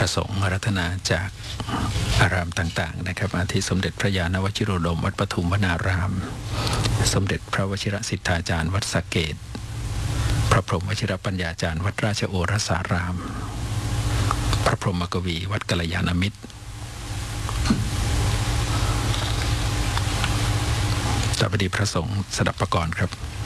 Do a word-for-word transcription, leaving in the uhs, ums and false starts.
สงฆ์อารัธนาจากอารามต่างๆนะครับอาทิสมเด็จพระญาณวชิโรดมวัดปทุมวนารามสมเด็จพระวชิรสิทธาจารย์วัดสะเกษพระพรหมวชิรปัญญาจารย์วัดราชโอรสารามพระพรหมกวีวัดกัลยาณมิตรสวัสดีพระสงฆ์สดับประกรณ์ครับ